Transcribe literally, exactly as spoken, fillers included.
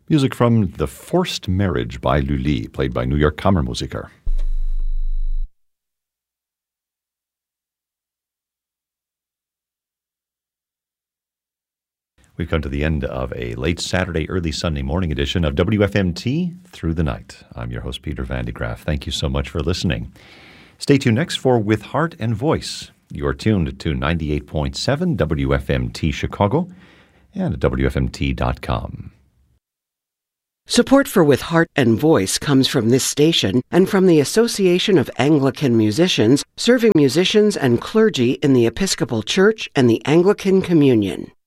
Music from The Forced Marriage by Lully, played by New York Kammermusiker. We've come to the end of a late Saturday, early Sunday morning edition of W F M T Through the Night. I'm your host, Peter Van de Graaf. Thank you so much for listening. Stay tuned next for With Heart and Voice. You're tuned to ninety-eight point seven W F M T Chicago and at W F M T dot com. Support for With Heart and Voice comes from this station and from the Association of Anglican Musicians, serving musicians and clergy in the Episcopal Church and the Anglican Communion.